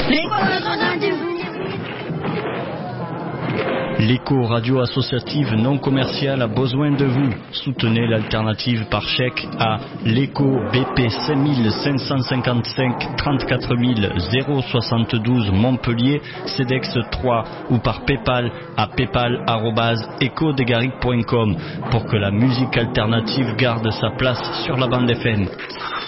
L'écho radio associative non commerciale a besoin de vous. Soutenez l'alternative par chèque à l'écho BP 5555 34 072 Montpellier, CEDEX 3 ou par Paypal à paypal@ecodegaric.com pour que la musique alternative garde sa place sur la bande FM.